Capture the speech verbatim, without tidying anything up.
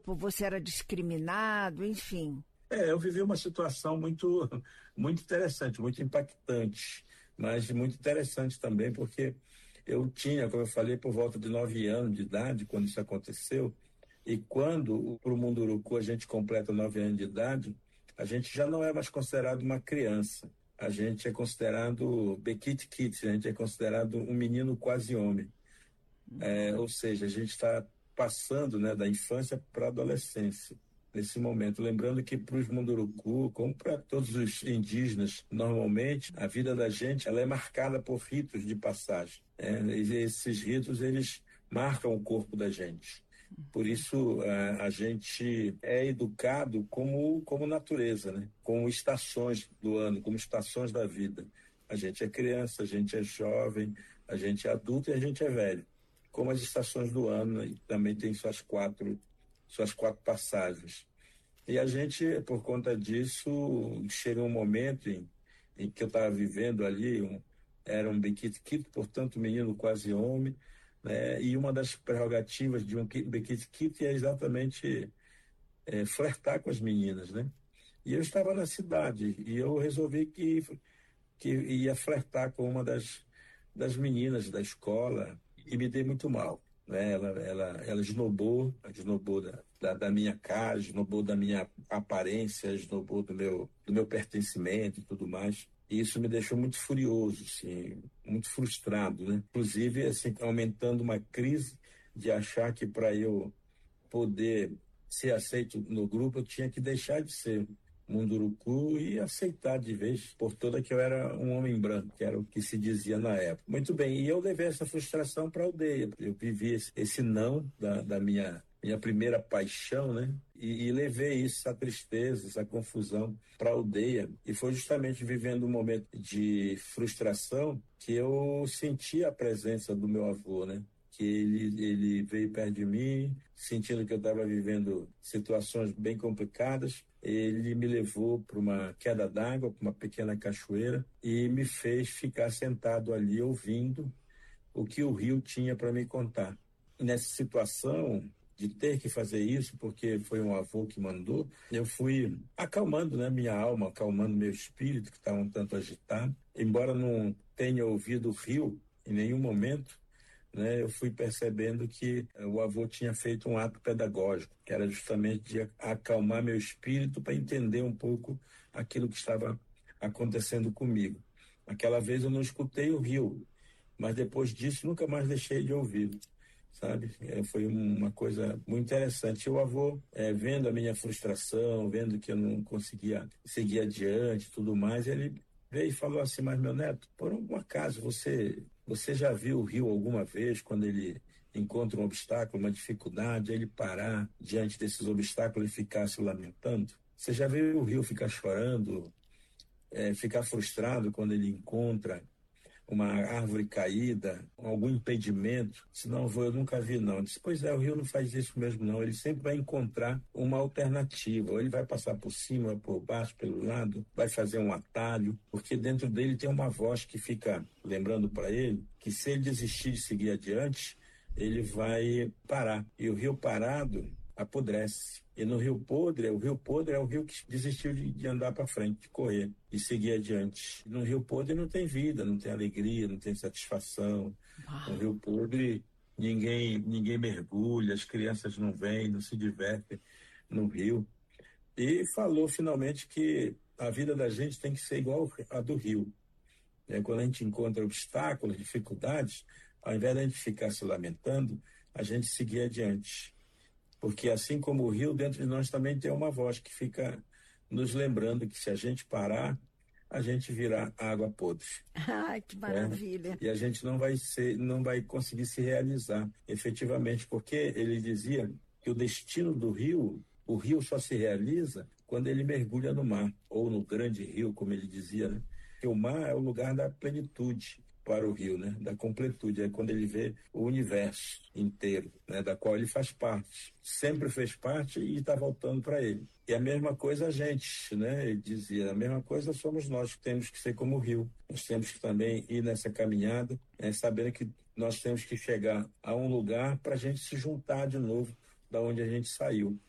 grupo, você era discriminado, enfim. É, eu vivi uma situação muito, muito interessante, muito impactante, mas muito interessante também, porque eu tinha, como eu falei, por volta de nove anos de idade, quando isso aconteceu, e quando, para o Munduruku, a gente completa nove anos de idade, a gente já não é mais considerado uma criança, a gente é considerado Bekit Kit, a gente é considerado um menino quase homem. É, ou seja, a gente está passando, né, da infância para a adolescência nesse momento. Lembrando que para os Munduruku, como para todos os indígenas, normalmente a vida da gente ela é marcada por ritos de passagem. Né? E esses ritos eles marcam o corpo da gente. Por isso a, a gente é educado como como natureza, né? Como estações do ano, como estações da vida. A gente é criança, a gente é jovem, a gente é adulto e a gente é velho. Como as estações do ano, né? Também tem suas quatro suas quatro passagens. E a gente, por conta disso, chega um momento em, em que eu estava vivendo ali, um, era um Bekit-Kit, portanto, um menino quase homem, né? E uma das prerrogativas de um Bekit-Kit é exatamente é, flertar com as meninas, né? E eu estava na cidade e eu resolvi que, que ia flertar com uma das, das meninas da escola e me dei muito mal. Né? Ela, ela, ela esnobou, esnobou da, da, da minha cara, esnobou da minha aparência, esnobou do meu, do meu pertencimento e tudo mais. E isso me deixou muito furioso, assim, muito frustrado, né? Inclusive, assim, aumentando uma crise de achar que para eu poder ser aceito no grupo, eu tinha que deixar de ser Munduruku e aceitar de vez por toda que eu era um homem branco, que era o que se dizia na época. Muito bem, e eu levei essa frustração para a aldeia. Eu vivi esse, esse não da, da minha minha primeira paixão, né? E, e levei isso, essa tristeza, essa confusão para a aldeia. E foi justamente vivendo um momento de frustração que eu senti a presença do meu avô, né? Que ele, ele veio perto de mim, sentindo que eu estava vivendo situações bem complicadas. Ele me levou para uma queda d'água, para uma pequena cachoeira, e me fez ficar sentado ali ouvindo o que o rio tinha para me contar. E nessa situação de ter que fazer isso, porque foi um avô que mandou, eu fui acalmando, né, minha alma, acalmando meu espírito, que estava um tanto agitado. Embora não tenha ouvido o rio em nenhum momento, né, eu fui percebendo que uh, o avô tinha feito um ato pedagógico, que era justamente de acalmar meu espírito para entender um pouco aquilo que estava acontecendo comigo. Aquela vez eu não escutei o rio, mas depois disso nunca mais deixei de ouvir, sabe? É, foi uma coisa muito interessante. E o avô, é, vendo a minha frustração, vendo que eu não conseguia seguir adiante e tudo mais, ele veio e falou assim: mas meu neto, por algum acaso você você já viu o rio alguma vez, quando ele encontra um obstáculo, uma dificuldade, ele parar diante desses obstáculos e ficar se lamentando? Você já viu o rio ficar chorando, é, ficar frustrado quando ele encontra uma árvore caída, algum impedimento? Se não, vou, eu nunca vi, não. Eu disse: pois é, o rio não faz isso mesmo, não. Ele sempre vai encontrar uma alternativa. Ou ele vai passar por cima, por baixo, pelo lado, vai fazer um atalho, porque dentro dele tem uma voz que fica lembrando para ele que se ele desistir de seguir adiante, ele vai parar. E o rio parado apodrece. E no rio podre, o rio podre é o rio que desistiu de, de andar para frente, de correr e seguir adiante. No rio podre não tem vida, não tem alegria, não tem satisfação. No rio podre ninguém ninguém mergulha, as crianças não vêm, não se divertem no rio. E falou finalmente que a vida da gente tem que ser igual a do rio. É, quando a gente encontra obstáculos, dificuldades, ao invés de a gente ficar se lamentando, a gente seguir adiante. Porque assim como o rio, dentro de nós também tem uma voz que fica nos lembrando que se a gente parar, a gente virá água podre. Ai, que Né? maravilha. E a gente não vai ser, não vai conseguir se realizar efetivamente, porque ele dizia que o destino do rio, o rio só se realiza quando ele mergulha no mar, ou no grande rio, como ele dizia, né? Que o mar é o lugar da plenitude para o rio, né? Da completude, é quando ele vê o universo inteiro, né? Da qual ele faz parte, sempre fez parte e está voltando para ele. E a mesma coisa a gente, né? Ele dizia, a mesma coisa somos nós, que temos que ser como o rio. Nós temos que também ir nessa caminhada, né? Sabendo que nós temos que chegar a um lugar para a gente se juntar de novo da onde a gente saiu.